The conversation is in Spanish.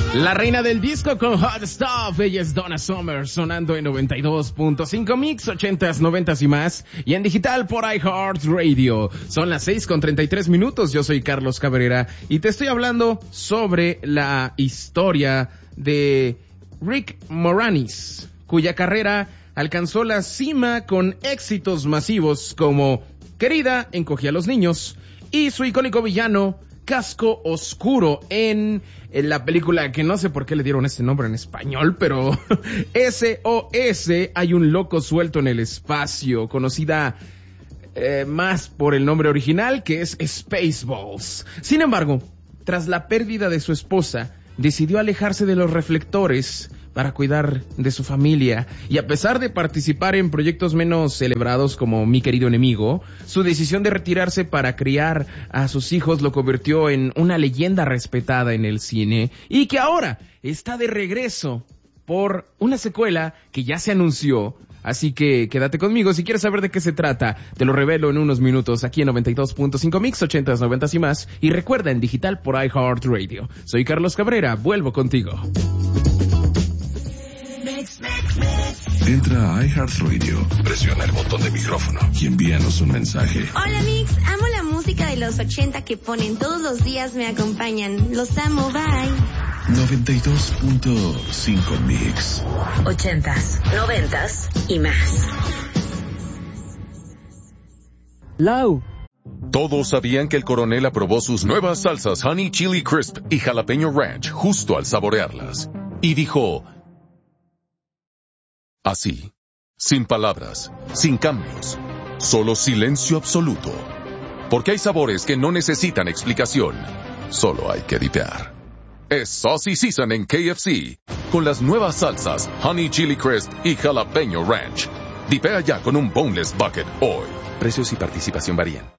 La reina del disco con Hot Stuff, ella es Donna Summer, sonando en 92.5 Mix, 80s, 90s y más, y en digital por iHeartRadio. Son las 6:33, yo soy Carlos Cabrera, y te estoy hablando sobre la historia de Rick Moranis, cuya carrera alcanzó la cima con éxitos masivos como Querida, encogí a los niños, y su icónico villano, Casco Oscuro, en la película que no sé por qué le dieron este nombre en español, pero SOS, hay un loco suelto en el espacio, conocida más por el nombre original, que es Spaceballs. Sin embargo, tras la pérdida de su esposa, decidió alejarse de los reflectores para cuidar de su familia, y a pesar de participar en proyectos menos celebrados como Mi Querido Enemigo, su decisión de retirarse para criar a sus hijos lo convirtió en una leyenda respetada en el cine, y que ahora está de regreso por una secuela que ya se anunció. Así que quédate conmigo si quieres saber de qué se trata. Te lo revelo en unos minutos aquí en 92.5 Mix, 80s, 90s y más. Y recuerda, en digital por iHeartRadio. Soy Carlos Cabrera, vuelvo contigo. Entra a iHeartRadio, presiona el botón de micrófono y envíanos un mensaje. Hola Mix, amo la música de los 80 que ponen todos los días, me acompañan. Los amo, bye. 92.5 Mix. 80s, 90s y más. Lau. Todos sabían que el coronel aprobó sus nuevas salsas Honey Chili Crisp y Jalapeño Ranch justo al saborearlas. Y dijo... así, sin palabras, sin cambios, solo silencio absoluto. Porque hay sabores que no necesitan explicación, solo hay que dipear. Es Saucy Season en KFC, con las nuevas salsas Honey Chili Crisp y Jalapeño Ranch. Dipea ya con un Boneless Bucket hoy. Precios y participación varían.